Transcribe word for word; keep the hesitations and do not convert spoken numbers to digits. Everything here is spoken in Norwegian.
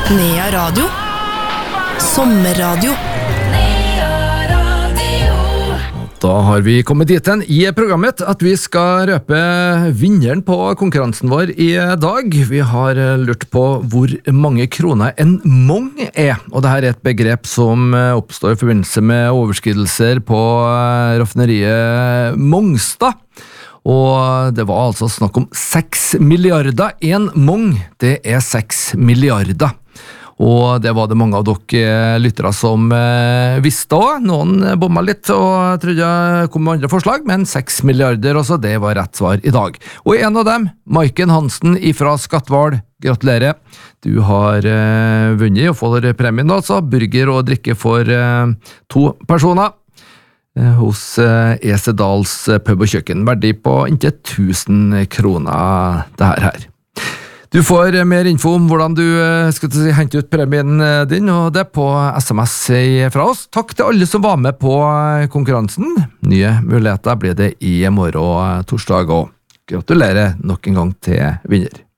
Nea Radio. Sommerradio. Da har vi kommet dit hen i programmet at vi skal røpe vinneren på konkurransen vår i dag. Vi har lurt på hvor mange kroner en mong er, og dette er et begrep som oppstår i forbindelse med overskridelser på raffineriet Mongstad. Og det var altså snakk om seks milliarder. En mong, det er seks milliarder. Og det var det mange av dere lyttere som eh, visste også. Noen bomma litt og trodde jeg kom med andre forslag, men seks milliarder også, det var rett svar i dag. Og en av dem, Maiken Hansen fra Skatval, gratulerer. Du har eh, vunnet og får premien altså, burger og drikke for eh, to personer eh, hos eh, Esedals pub og kjøkken, verdi på inntil tusen kroner det her her. Du får mer info om hvordan du skal si, hente ut premien din, og det på sms fra oss. Takk til alle som var med på konkurransen. Nye muligheter blir det i morgen torsdag, og gratulerer nok en gang til vinner.